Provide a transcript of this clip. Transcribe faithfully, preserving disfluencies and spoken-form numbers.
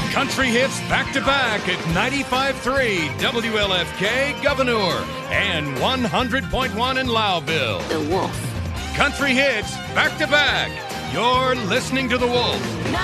Country hits back-to-back at ninety-five point three W L F K Governor and one hundred point one in Lowville. The Wolf. Country hits back-to-back. You're listening to The Wolf.